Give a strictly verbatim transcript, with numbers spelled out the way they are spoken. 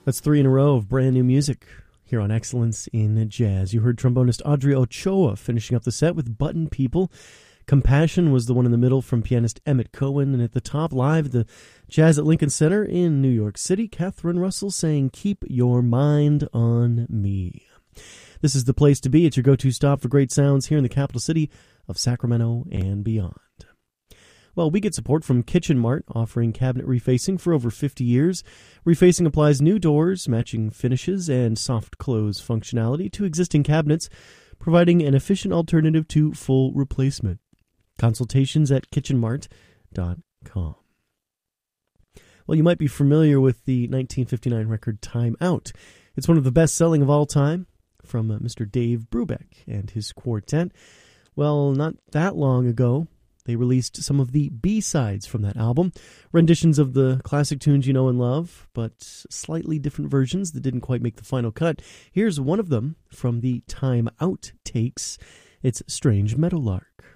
That's three in a row of brand new music here on Excellence in Jazz. You heard trombonist Audrey Ochoa finishing up the set with Button People. Compassion was the one in the middle from pianist Emmett Cohen. And at the top, live at the Jazz at Lincoln Center in New York City, Catherine Russell saying, "Keep Your Mind on Me." This is the place to be. It's your go-to stop for great sounds here in the capital city of Sacramento and beyond. Well, we get support from Kitchen Mart, offering cabinet refacing for over fifty years. Refacing applies new doors, matching finishes, and soft close functionality to existing cabinets, providing an efficient alternative to full replacement. Consultations at kitchen mart dot com. Well, you might be familiar with the nineteen fifty-nine record Time Out. It's one of the best-selling of all time, from uh, Mister Dave Brubeck and his quartet. Well, not that long ago, they released some of the B-sides from that album, renditions of the classic tunes you know and love, but slightly different versions that didn't quite make the final cut. Here's one of them from the Time Out takes. It's Strange Meadowlark.